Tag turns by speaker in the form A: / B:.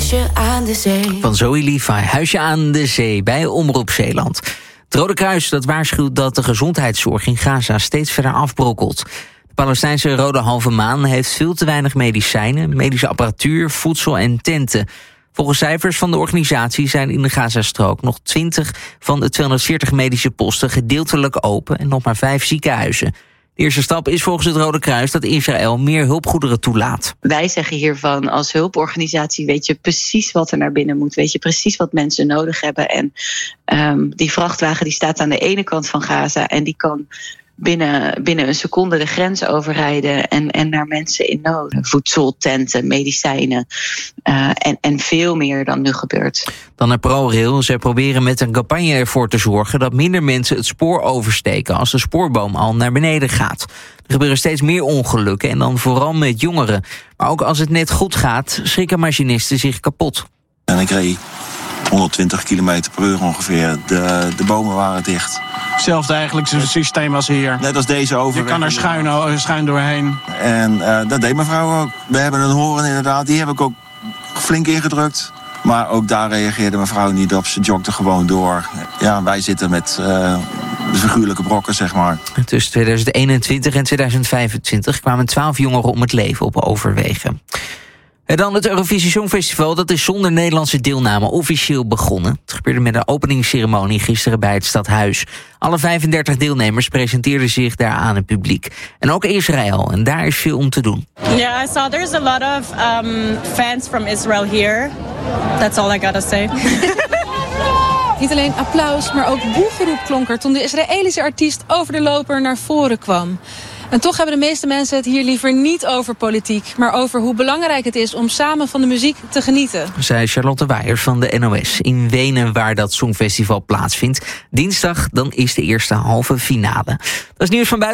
A: Huisje aan de zee.
B: Van Zoe Levi, Huisje aan de Zee bij Omroep Zeeland. Het Rode Kruis dat waarschuwt dat de gezondheidszorg in Gaza steeds verder afbrokkelt. De Palestijnse Rode Halve Maan heeft veel te weinig medicijnen, medische apparatuur, voedsel en tenten. Volgens cijfers van de organisatie zijn in de Gazastrook nog 20 van de 240 medische posten gedeeltelijk open en nog maar 5 ziekenhuizen. De eerste stap is volgens het Rode Kruis dat Israël meer hulpgoederen toelaat.
C: Wij zeggen hiervan als hulporganisatie weet je precies wat er naar binnen moet. Weet je precies wat mensen nodig hebben. En die vrachtwagen die staat aan de ene kant van Gaza en die kan binnen een seconde de grens overrijden en naar mensen in nood. Voedsel, tenten, medicijnen en veel meer dan nu gebeurt.
B: Dan naar ProRail. Zij proberen met een campagne ervoor te zorgen dat minder mensen het spoor oversteken als de spoorboom al naar beneden gaat. Er gebeuren steeds meer ongelukken en dan vooral met jongeren. Maar ook als het net goed gaat, schrikken machinisten zich kapot.
D: En ik reed 120 km per uur ongeveer. De bomen waren dicht.
E: Hetzelfde eigenlijk systeem als hier.
D: Net als deze overweg.
E: Je kan er schuin doorheen.
D: En dat deed mijn vrouw ook. We hebben een horen inderdaad, die heb ik ook flink ingedrukt. Maar ook daar reageerde mijn vrouw niet op. Ze jogde gewoon door. Ja, wij zitten met de figuurlijke brokken, zeg maar.
B: Tussen 2021 en 2025 kwamen 12 jongeren om het leven op Overwegen. En dan het Eurovisie Songfestival, dat is zonder Nederlandse deelname officieel begonnen. Het gebeurde met een openingsceremonie gisteren bij het Stadhuis. Alle 35 deelnemers presenteerden zich daar aan het publiek. En ook Israël, en daar is veel om te doen.
F: Yeah, I saw there's a lot of fans from Israel here. That's all I gotta say.
G: Niet alleen applaus, maar ook boegeroep klonk er toen de Israëlische artiest over de loper naar voren kwam. En toch hebben de meeste mensen het hier liever niet over politiek, maar over hoe belangrijk het is om samen van de muziek te genieten. Zei Charlotte Weijers van de NOS in Wenen, waar dat Songfestival plaatsvindt. Dinsdag dan is de eerste halve finale. Dat is nieuws van buiten.